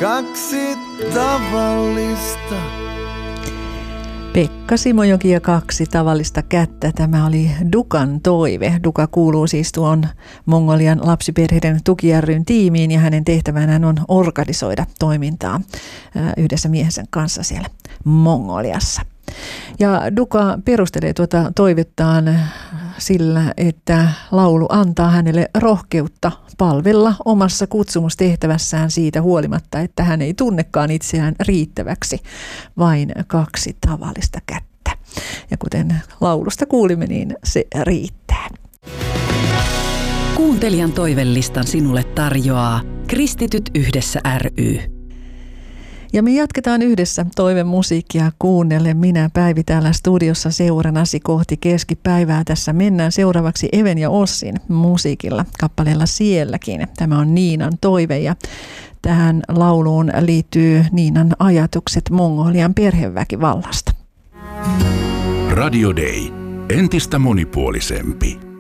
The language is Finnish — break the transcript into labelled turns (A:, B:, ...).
A: kaksi tavallista.
B: Pekka Simojoki ja kaksi tavallista kättä. Tämä oli Dukan toive. Duka kuuluu siis tuon Mongolian lapsiperheiden tuki ry:n tiimiin ja hänen tehtävänään on organisoida toimintaa yhdessä miehensä kanssa siellä Mongoliassa. Ja Duka perustelee tuota toivettaan sillä, että laulu antaa hänelle rohkeutta palvella omassa kutsumustehtävässään siitä huolimatta, että hän ei tunnekaan itseään riittäväksi, vain kaksi tavallista kättä. Ja kuten laulusta kuulimme, niin se riittää.
C: Kuuntelijan toivelistan sinulle tarjoaa Kristityt yhdessä ry.
B: Ja me jatketaan yhdessä toivemusiikkia kuunnellen. Minä Päivi täällä studiossa seuranasi kohti keskipäivää. Tässä mennään seuraavaksi Even ja Ossin musiikilla kappaleella Sielläkin. Tämä on Niinan toive ja tähän lauluun liittyy Niinan ajatukset Mongolian perheväkivallasta.
D: Radio Day. Entistä monipuolisempi.